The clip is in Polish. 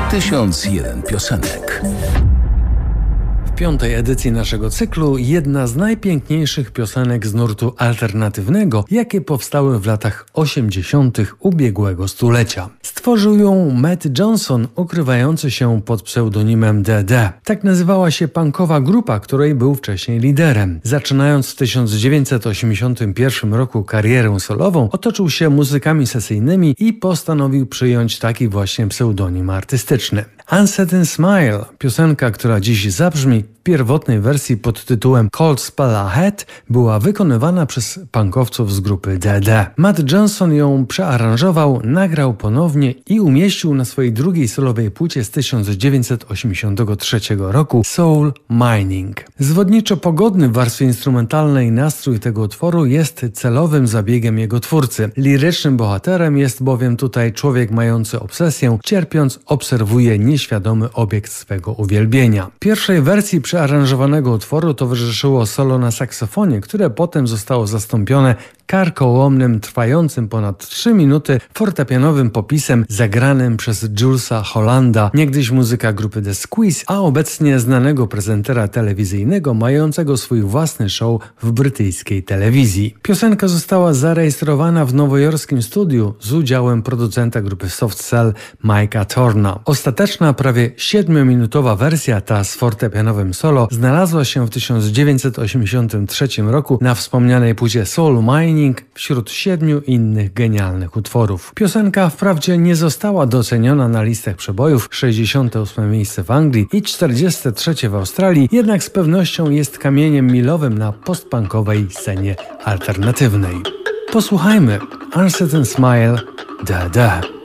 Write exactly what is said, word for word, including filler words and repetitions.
Tysiąc jeden piosenek. W piątej edycji naszego cyklu jedna z najpiękniejszych piosenek z nurtu alternatywnego, jakie powstały w latach osiemdziesiątych ubiegłego stulecia. Stworzył ją Matt Johnson, ukrywający się pod pseudonimem D D. Tak nazywała się punkowa grupa, której był wcześniej liderem. Zaczynając w tysiąc dziewięćset osiemdziesiątym pierwszym roku karierę solową, otoczył się muzykami sesyjnymi i postanowił przyjąć taki właśnie pseudonim artystyczny. Uncertain Smile, piosenka, która dziś zabrzmi w pierwotnej wersji pod tytułem Cold Spell Ahead, była wykonywana przez punkowców z grupy D D. Matt Johnson ją przearanżował, nagrał ponownie i umieścił na swojej drugiej solowej płycie z tysiąc dziewięćset osiemdziesiątego trzeciego roku Soul Mining. Zwodniczo-pogodny w warstwie instrumentalnej nastrój tego utworu jest celowym zabiegiem jego twórcy. Lirycznym bohaterem jest bowiem tutaj człowiek mający obsesję, cierpiąc obserwuje nieświadomy obiekt swego uwielbienia. Pierwszej wersji przearanżowanego utworu towarzyszyło solo na saksofonie, które potem zostało zastąpione karkołomnym, trwającym ponad trzy minuty fortepianowym popisem zagranym przez Julesa Hollanda, niegdyś muzyka grupy The Squeeze, a obecnie znanego prezentera telewizyjnego mającego swój własny show w brytyjskiej telewizji. Piosenka została zarejestrowana w nowojorskim studiu z udziałem producenta grupy Soft Cell Mike'a Torna. Ostateczna, prawie siedmiominutowa wersja ta z fortepianowym solo znalazła się w tysiąc dziewięćset osiemdziesiątym trzecim roku na wspomnianej płycie Soul Mining wśród siedmiu innych genialnych utworów. Piosenka wprawdzie nie została doceniona na listach przebojów, sześćdziesiąte ósme miejsce w Anglii i czterdzieste trzecie w Australii, jednak z pewnością jest kamieniem milowym na postpunkowej scenie alternatywnej. Posłuchajmy Uncertain Smile D D.